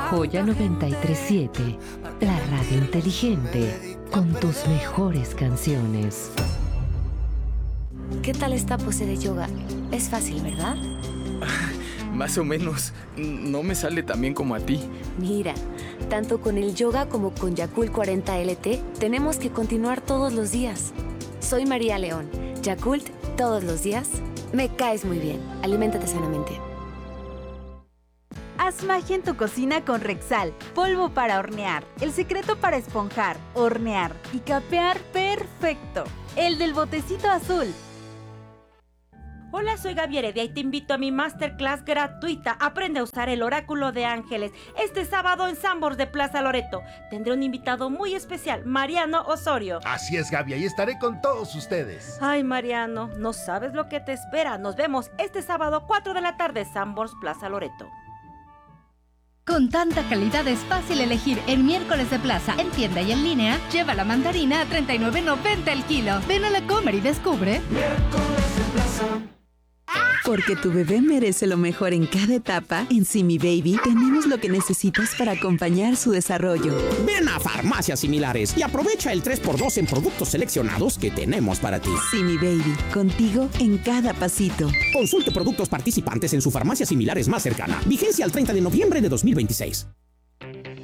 Joya 937, la radio inteligente, con tus mejores canciones. ¿Qué tal esta pose de yoga? Es fácil, ¿verdad? Más o menos. No me sale tan bien como a ti. Mira, tanto con el yoga como con Yakult 40 LT, tenemos que continuar todos los días. Soy María León. Yakult, todos los días. Me caes muy bien. Aliméntate sanamente. Haz magia en tu cocina con Rexal, polvo para hornear, el secreto para esponjar, hornear y capear perfecto. El del botecito azul. Hola, soy Gaby Heredia y te invito a mi masterclass gratuita. Aprende a usar el oráculo de ángeles este sábado en Sanborns de Plaza Loreto. Tendré un invitado muy especial, Mariano Osorio. Así es, Gaby, ahí estaré con todos ustedes. Ay, Mariano, no sabes lo que te espera. Nos vemos este sábado 4 de la tarde, Sanborns Plaza Loreto. Con tanta calidad es fácil elegir en miércoles de plaza, en tienda y en línea. Lleva la mandarina a $39.90 el kilo. Ven a la Comer y descubre. Miércoles de plaza. Porque tu bebé merece lo mejor en cada etapa, en Simi Baby tenemos lo que necesitas para acompañar su desarrollo. Ven a Farmacias Similares y aprovecha el 3x2 en productos seleccionados que tenemos para ti. Simi Baby, contigo en cada pasito. Consulte productos participantes en su farmacia similares más cercana. Vigencia al 30 de noviembre de 2026.